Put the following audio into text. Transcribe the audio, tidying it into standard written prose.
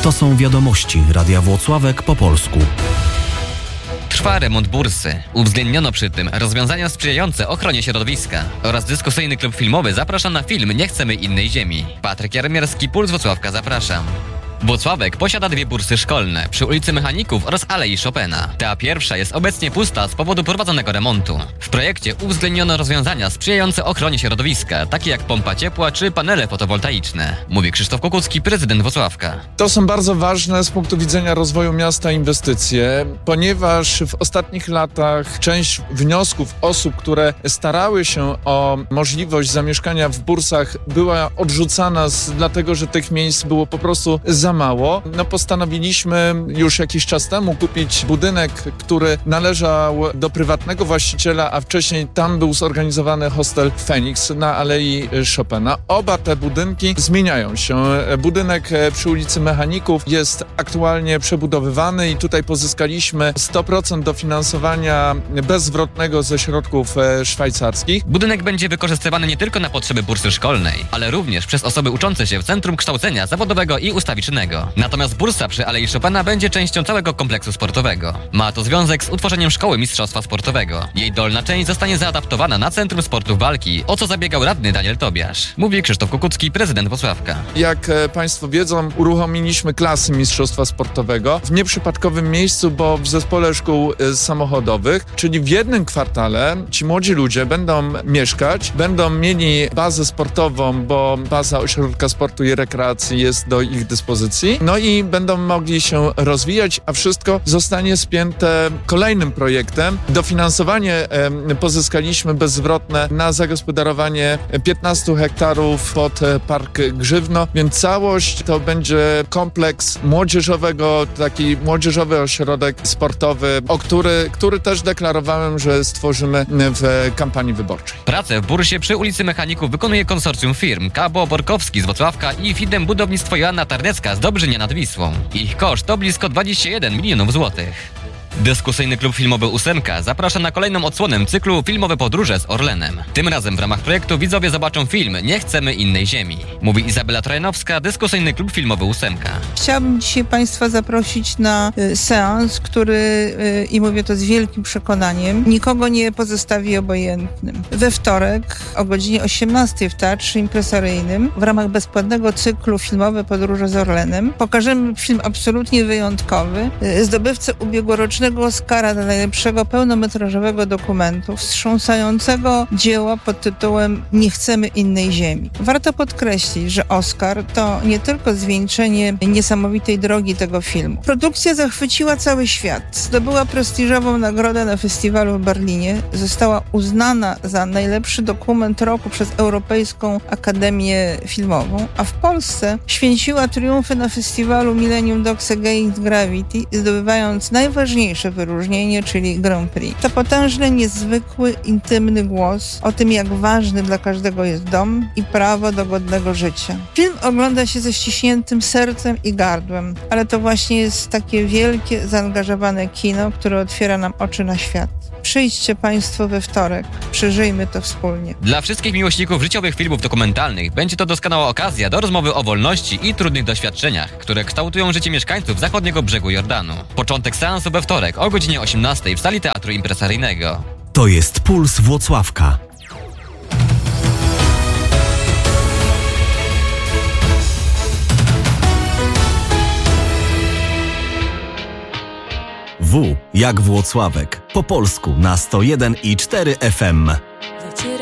To są wiadomości Radia Włocławek po polsku. Trwa remont bursy. Uwzględniono przy tym rozwiązania sprzyjające ochronie środowiska oraz dyskusyjny klub filmowy zaprasza na film Nie chcemy innej ziemi. Patryk Jarmierski, Puls Włocławka, zapraszam. Włocławek posiada 2 bursy szkolne przy ulicy Mechaników oraz Alei Chopina. Ta pierwsza jest obecnie pusta z powodu prowadzonego remontu. W projekcie uwzględniono rozwiązania sprzyjające ochronie środowiska, takie jak pompa ciepła czy panele fotowoltaiczne. Mówi Krzysztof Kukucki, prezydent Włocławka. To są bardzo ważne z punktu widzenia rozwoju miasta inwestycje, ponieważ w ostatnich latach część wniosków osób, które starały się o możliwość zamieszkania w bursach, była odrzucana dlatego, że tych miejsc było po prostu za mało. Postanowiliśmy już jakiś czas temu kupić budynek, który należał do prywatnego właściciela, a wcześniej tam był zorganizowany hostel Phoenix na Alei Chopina. Oba te budynki zmieniają się. Budynek przy ulicy Mechaników jest aktualnie przebudowywany i tutaj pozyskaliśmy 100% dofinansowania bezzwrotnego ze środków szwajcarskich. Budynek będzie wykorzystywany nie tylko na potrzeby bursy szkolnej, ale również przez osoby uczące się w Centrum Kształcenia Zawodowego i Ustawicznego. Natomiast bursa przy Alei Chopina będzie częścią całego kompleksu sportowego. Ma to związek z utworzeniem Szkoły Mistrzostwa Sportowego. Jej dolna część zostanie zaadaptowana na Centrum Sportów Walki, o co zabiegał radny Daniel Tobiasz. Mówi Krzysztof Kukucki, prezydent Włocławka. Jak Państwo wiedzą, uruchomiliśmy klasy Mistrzostwa Sportowego w nieprzypadkowym miejscu, bo w zespole szkół samochodowych, czyli w jednym kwartale ci młodzi ludzie będą mieszkać, będą mieli bazę sportową, bo baza Ośrodka Sportu i Rekreacji jest do ich dyspozycji. I będą mogli się rozwijać, a wszystko zostanie spięte kolejnym projektem. Dofinansowanie pozyskaliśmy bezzwrotne na zagospodarowanie 15 hektarów pod Park Grzywno, więc całość to będzie kompleks młodzieżowego, taki młodzieżowy ośrodek sportowy, który też deklarowałem, że stworzymy w kampanii wyborczej. Pracę w bursie przy ulicy Mechaników wykonuje konsorcjum firm Kabo Borkowski z Włocławka i Fidem Budownictwo Joanna Tarnecka z Dobrzynia nad Wisłą. Ich koszt to blisko 21 milionów złotych. Dyskusyjny klub filmowy Ósemka zaprasza na kolejną odsłonę cyklu Filmowe podróże z Orlenem. Tym razem w ramach projektu widzowie zobaczą film Nie chcemy innej ziemi. Mówi Izabela Trojanowska, dyskusyjny klub filmowy Ósemka. Chciałabym dzisiaj Państwa zaprosić na seans, który, i mówię to z wielkim przekonaniem, nikogo nie pozostawi obojętnym. We wtorek o godzinie 18 w Teatrze Impresaryjnym w ramach bezpłatnego cyklu Filmowe podróże z Orlenem pokażemy film absolutnie wyjątkowy, zdobywcę ubiegłorocznego Oscara dla najlepszego pełnometrażowego dokumentu, wstrząsającego dzieła pod tytułem Nie chcemy innej ziemi. Warto podkreślić, że Oscar to nie tylko zwieńczenie niesamowitej drogi tego filmu. Produkcja zachwyciła cały świat. Zdobyła prestiżową nagrodę na festiwalu w Berlinie. Została uznana za najlepszy dokument roku przez Europejską Akademię Filmową, a w Polsce święciła triumfy na festiwalu Millennium Dogs Against Gravity, zdobywając najważniejsze wyróżnienie, czyli Grand Prix. To potężny, niezwykły, intymny głos o tym, jak ważny dla każdego jest dom i prawo do godnego życia. Film ogląda się ze ściśniętym sercem i gardłem, ale to właśnie jest takie wielkie, zaangażowane kino, które otwiera nam oczy na świat. Przyjdźcie Państwo we wtorek, przeżyjmy to wspólnie. Dla wszystkich miłośników życiowych filmów dokumentalnych będzie to doskonała okazja do rozmowy o wolności i trudnych doświadczeniach, które kształtują życie mieszkańców zachodniego brzegu Jordanu. Początek seansu we wtorek o godzinie 18 w sali Teatru Impresaryjnego. To jest Puls Włocławka. W jak Włocławek. Po polsku na 101,4 FM.